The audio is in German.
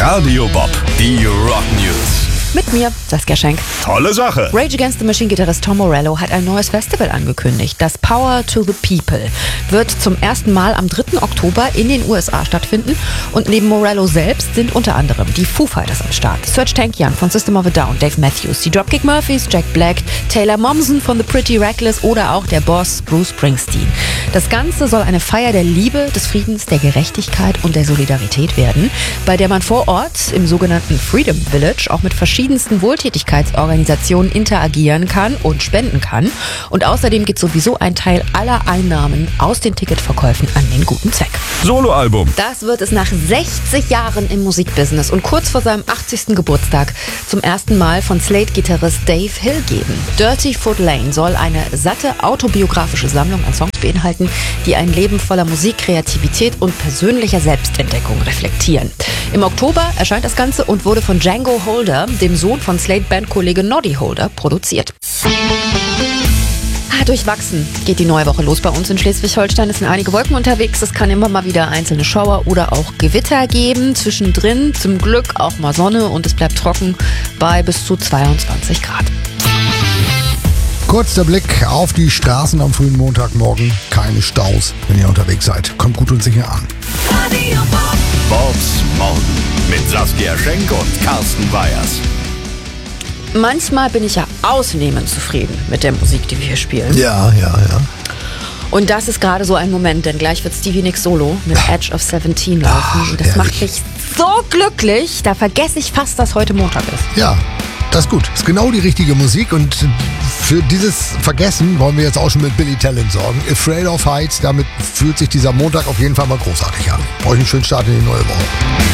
Radio Bob, die Rock News. Mit mir, Saskia Schenk. Tolle Sache. Rage Against the Machine-Gitarrist Tom Morello hat ein neues Festival angekündigt. Das Power to the People wird zum ersten Mal am 3. Oktober in den USA stattfinden. Und neben Morello selbst sind unter anderem die Foo Fighters am Start, Serj Tankian von System of a Down, Dave Matthews, die Dropkick Murphys, Jack Black, Taylor Momsen von The Pretty Reckless oder auch der Boss Bruce Springsteen. Das Ganze soll eine Feier der Liebe, des Friedens, der Gerechtigkeit und der Solidarität werden, bei der man vor Ort im sogenannten Freedom Village auch mit verschiedensten Wohltätigkeitsorganisationen interagieren kann und spenden kann. Und außerdem geht sowieso ein Teil aller Einnahmen aus den Ticketverkäufen an den guten Zweck. Soloalbum. Das wird es nach 60 Jahren im Musikbusiness und kurz vor seinem 80. Geburtstag zum ersten Mal von Slade-Gitarrist Dave Hill geben. Dirty Foot Lane soll eine satte autobiografische Sammlung an Songs beinhalten, die ein Leben voller Musik, Kreativität und persönlicher Selbstentdeckung reflektieren. Im Oktober erscheint das Ganze und wurde von Django Holder, dem Sohn von Slade-Bandkollege Noddy Holder, produziert. Durchwachsen geht die neue Woche los bei uns in Schleswig-Holstein. Es sind einige Wolken unterwegs. Es kann immer mal wieder einzelne Schauer oder auch Gewitter geben. Zwischendrin zum Glück auch mal Sonne und es bleibt trocken bei bis zu 22 Grad. Kurz der Blick auf die Straßen am frühen Montagmorgen. Keine Staus, wenn ihr unterwegs seid. Kommt gut und sicher an. Bobs Morgen mit Saskia Schenk und Carsten Weyers. Manchmal bin ich ja ausnehmend zufrieden mit der Musik, die wir hier spielen. Ja. Und das ist gerade so ein Moment, denn gleich wird Stevie Nicks Solo mit Edge of 17 laufen. Und das macht mich so glücklich, da vergesse ich fast, dass heute Montag ist. Ja, das ist gut. Das ist genau die richtige Musik und für dieses Vergessen wollen wir jetzt auch schon mit Billy Talent sorgen. Afraid of Heights, damit fühlt sich dieser Montag auf jeden Fall mal großartig an. Euch einen schönen Start in die neue Woche.